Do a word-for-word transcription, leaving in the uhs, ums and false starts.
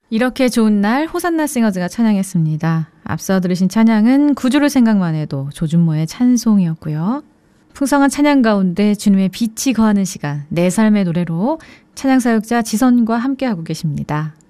이렇게 좋은 날 호산나 싱어즈가 찬양했습니다. 앞서 들으신 찬양은 구주를 생각만 해도 조준모의 찬송이었고요. 풍성한 찬양 가운데 주님의 빛이 거하는 시간, 내 삶의 노래로 찬양 사역자 지선과 함께하고 계십니다.